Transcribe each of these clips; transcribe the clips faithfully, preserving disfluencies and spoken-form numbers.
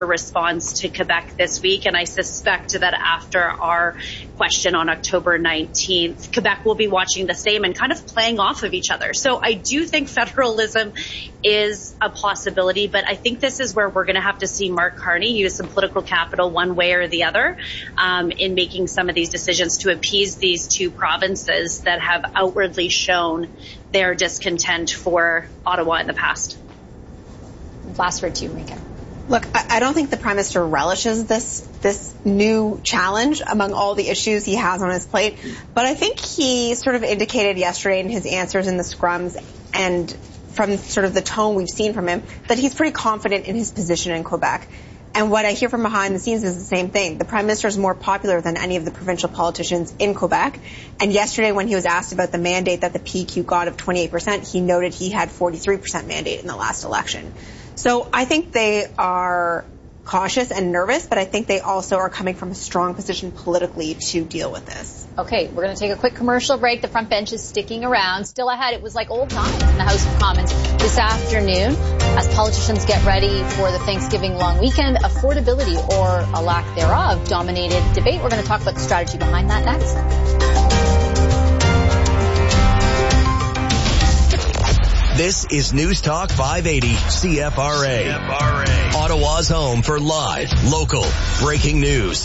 response to Quebec this week, and I suspect that after our question on October nineteenth, Quebec will be watching the same and kind of playing off of each other. So I do think federalism is a possibility, but I think this is where we're going to have to see Mark Carney use some political capital one way or the other um, in making some of these decisions to appease these two provinces that have outwardly shown their discontent for Ottawa in the past. Last word to you, Marika. Look, I don't think the Prime Minister relishes this this new challenge among all the issues he has on his plate, but I think he sort of indicated yesterday in his answers in the scrums and from sort of the tone we've seen from him that he's pretty confident in his position in Quebec. And what I hear from behind the scenes is the same thing. The Prime Minister is more popular than any of the provincial politicians in Quebec. And yesterday when he was asked about the mandate that the P Q got of twenty-eight percent, he noted he had forty-three percent mandate in the last election. So I think they are cautious and nervous, but I think they also are coming from a strong position politically to deal with this. Okay, we're going to take a quick commercial break. The front bench is sticking around. Still ahead, it was like old times in the House of Commons this afternoon as politicians get ready for the Thanksgiving long weekend. Affordability, or a lack thereof, dominated debate. We're going to talk about the strategy behind that next. This is News Talk five eighty C F R A. C F R A. Ottawa's home for live, local, breaking news.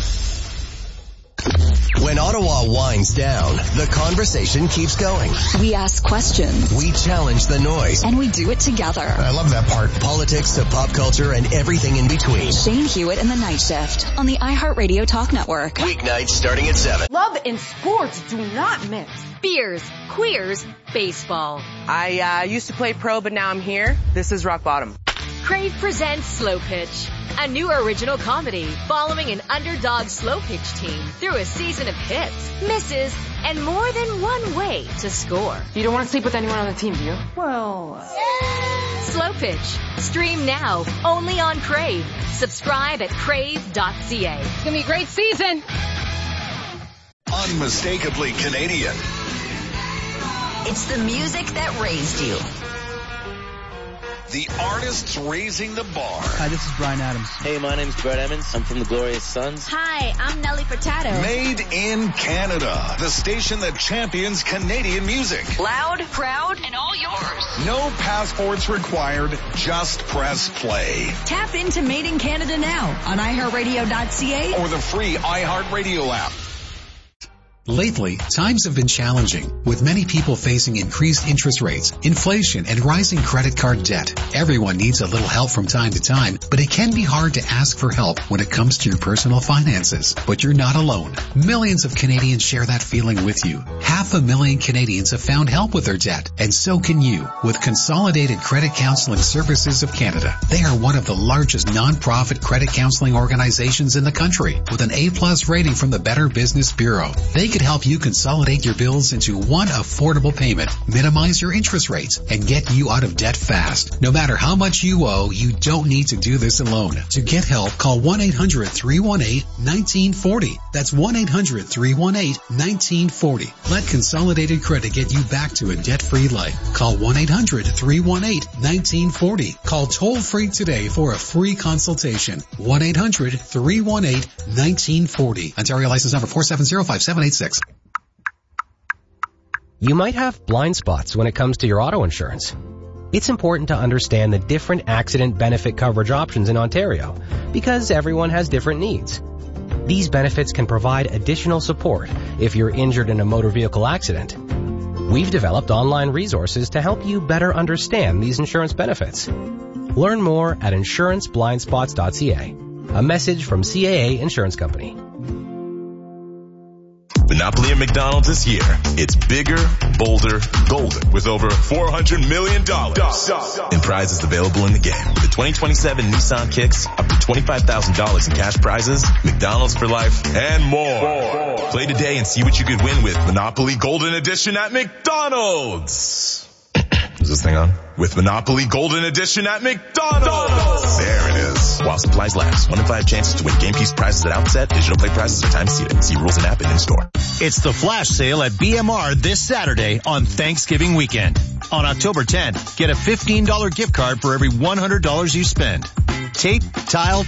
When Ottawa winds down, the conversation keeps going. We ask questions. We challenge the noise. And we do it together. I love that part. Politics to pop culture and everything in between. Shane Hewitt and the Night Shift on the iHeartRadio Talk Network. Weeknights starting at seven. Love and sports do not mix. Beers, queers, baseball. I uh, used to play pro, but now I'm here. This is rock bottom. Crave presents Slow Pitch, a new original comedy following an underdog slow pitch team through a season of hits, misses, and more than one way to score. You don't want to sleep with anyone on the team, do you? Well... Yeah. Slow Pitch. Stream now, only on Crave. Subscribe at crave dot c a. It's going to be a great season. Unmistakably Canadian. It's the music that raised you. The artists raising the bar. Hi, this is Bryan Adams. Hey, my name's Brett Emmons. I'm from the Glorious Sons. Hi, I'm Nelly Furtado. Made in Canada. The station that champions Canadian music. Loud, proud, and all yours. No passports required. Just press play. Tap into Made in Canada now on i heart radio dot c a or the free iHeartRadio app. Lately, times have been challenging, with many people facing increased interest rates, inflation, and rising credit card debt. Everyone needs a little help from time to time, but it can be hard to ask for help when it comes to your personal finances. But you're not alone. Millions of Canadians share that feeling with you. Half a million Canadians have found help with their debt, and so can you with Consolidated Credit Counseling Services of Canada. They are one of the largest non-profit credit counseling organizations in the country, with an A plus rating from the Better Business Bureau. They can help you consolidate your bills into one affordable payment, minimize your interest rates, and get you out of debt fast. No matter how much you owe, you don't need to do this alone. To get help, call one eight hundred three one eight one nine four zero. That's one eight hundred three one eight one nine four zero. Let Consolidated Credit get you back to a debt-free life. Call one eight hundred three one eight one nine four zero. Call toll-free today for a free consultation. one eight hundred three one eight one nine four zero. Ontario license number four seven zero five seven eight six. You might have blind spots when it comes to your auto insurance. It's important to understand the different accident benefit coverage options in Ontario because everyone has different needs. These benefits can provide additional support if you're injured in a motor vehicle accident. We've developed online resources to help you better understand these insurance benefits. Learn more at insurance blind spots dot c a. A message from C A A Insurance Company. Monopoly at McDonald's this year. It's bigger, bolder, golden with over four hundred million dollars in prizes available in the game. With the twenty twenty-seven Nissan Kicks, up to twenty-five thousand dollars in cash prizes, McDonald's for life, and more. Play today and see what you could win with Monopoly Golden Edition at McDonald's. Is this thing on? With Monopoly Golden Edition at McDonald's. There it is. While supplies last. One in five chances to win game piece prizes at outset. Digital play prizes are time seated. See rules and app and in store. It's the flash sale at B M R this Saturday on Thanksgiving weekend. On October tenth, get a fifteen dollars gift card for every one hundred dollars you spend. tape, tile,